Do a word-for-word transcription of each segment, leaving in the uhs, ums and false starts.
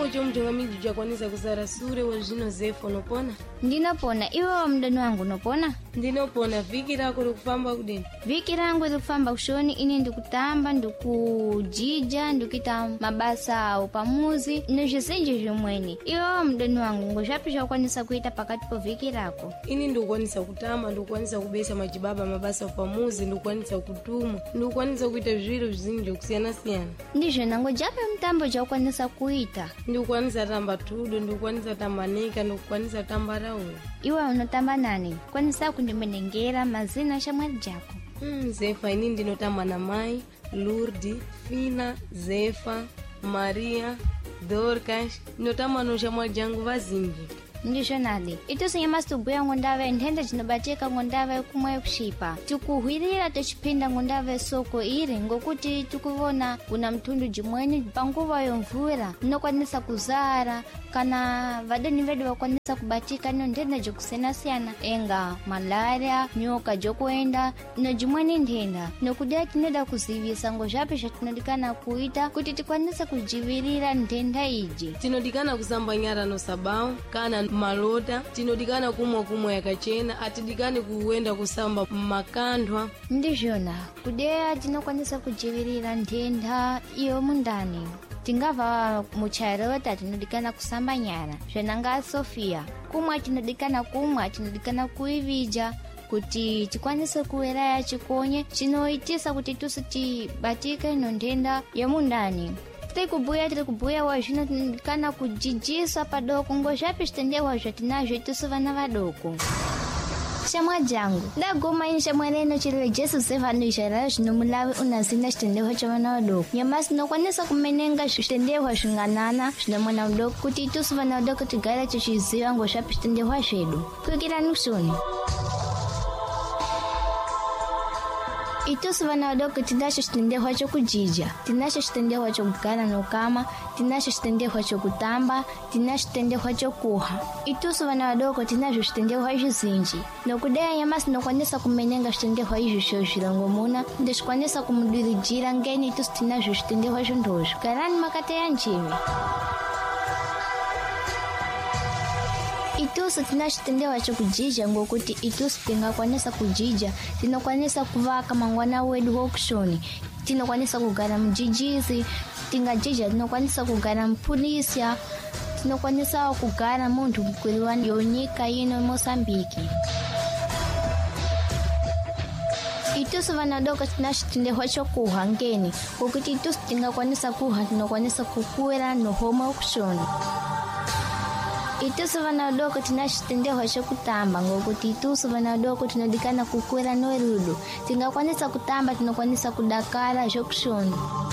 chomchonga miji chakwanisa kuzara sure wazvino zefo nopona? Ndinopona. Iwe mndani wangu nopona? Ndinopona. Viki rako rikufamba kudini? Viki rangu rikufamba kushoni. Ini ndikutamba, ndikujija, ndikita mabasa upamuzi nezvisenje zvimweni. Iwe mndani wangu ngozvapi zvakwanisa kuita pakati po viki rako? Ini ndikwanisa kutamba, ndikwanisa kubesa majibaba mabasa upamuzi, ndikwanisa kutuma, ndikwanisa kuita zviro zvinji kusiyana siyana. Ndizvo nango jape mtambo jakwanisa kuita? Ndikwanisa tamba tudo, ndikwanisa tamba neka, ndikwanisa tamba rawo. Iwe unotamba nani? Kwanisa kundimenengera mazina shamwali jako? Hmm, Zefa. Ini ndinotamba na Mai, Lourdes, Fina, Zefa, Maria, Dorcas. Ndinotamba no shamwali jangu vazinji. Ndizvo nali. Itu sinyama situbuya ngondave ndenda jinobatika ngondave kumwe kushipa. Tukuhwirira techipinda ngondave soko iri ngokuti tukuvona kuna mtundu jimweni panguva yomvura nokwanisa kuzara kana vadeni vedu wakwanisa kubatika no ndenda jokusena siyana enga malaria, nyoka jokuenda no jimweni ndenda. Nokudea tinoda kuzivisa ngozvapi zvatinodikana kuita kuti tikwanisa kujivirira ndenda iji. Tinodikana kusamba nyara no sabao kana malota, tinodikana kumwa kumwa yakachena, atidikane kuenda kusamba makandwa. Ndizvona kudea tinokwanisa kujivirira ndenda iyo mundani. Tingava muchairota tinodikana kusamba nyara zvenanga Sofia. Kumwa tinodikana kumwa, tinodikana kuivija kuti tikwanise kuweraya chikonye chinoitisa kuti tusi tibatike no ndenda yemundani. Tiri kubuya tiri kubuya wa zvino tinodikana kujijisa padoko ngozvapi zvitendewa zvatinazvo itusu vana vadoko. Shamwa jangu ndagoma ini shamwa reno chiriwe Jesu sevanu izvara zvinomulavi unazina chitendewa chavana vadoko. Nyamasi tinokwanisa kumenenga zvitendewa zvinganana zvinomwana mudoko kuti itusu vana vadoko tigare tichiziva ngozvapi zvitendewa zvedu. Kwikirani kusoni. Itusu vana vadoko tinacho chitendewa chokujija, tinacho chitendewa chokugara nokama, tinacho chitendewa chokutamba, tinacho chitendewa chokuha. Itusu vana vadoko tinazvo chitendewa zvizinji. Nokudea nyamasi tinokwanisa kumenenga chitendewa izvi zvirongo muna, ndezvikwanisa kumudirijira ngeni itusu tinazvo chitendewa zvondozvo. Garani makateya njivi. Itusu tina chitendewa chokujija ngokuti itusu tingakwanisa kujija, tinokwanisa kuvaka mangwana wedu wokushoni, tinokwanisa kugara mujijizi, tingajija tinokwanisa kugara mpulisya, tinokwanisa kugara muntu mkwiriwani yonyika ino Mosambiki. Itusu vana doko tina chitendewa chokuha ngeni, ngokuti itusu tingakwanisa kuha, tinokwanisa kukuwera no homa wokushoni. Itusu vana vadoko tina chitendewa chokutamba ngokuti itusu vana vadoko tinodikana kukwera norudo. Tingakwanisa kutamba, tinokwanisa kudakara zvokushoni.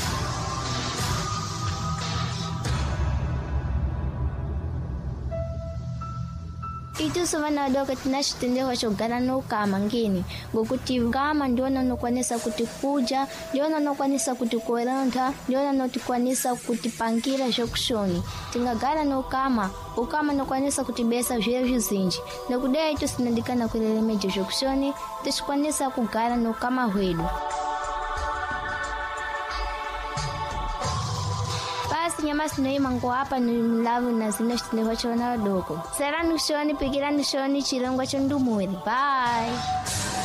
Itusu vana vadoko tina chitendewa chogara nokama ngeni ngokuti kama ndiona nokwanisa kuti kuja, ndiona nokwanisa kuti kueronta, ndiona notikwanisa kuti pangira zvokushoni. Tingagara nokama, ukama nokwanisa kuti besa zviro zvizinji. Nokudea itusu tinodikana kuleremeje zvokushoni, tichikwanisa kugara nokama hwedu. Nyamasi noima ngo hapa ni mlavu na zina chitendewa chavana vadoko. Serani kushoni, pikirani shoni, chirongwa chondumuri. Bye.